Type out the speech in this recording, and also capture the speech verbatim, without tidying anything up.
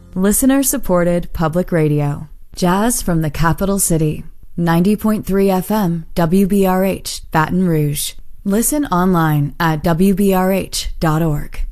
Listener-supported public radio. Jazz from the capital city. ninety point three F M, W B R H, Baton Rouge. Listen online at W B R H dot org.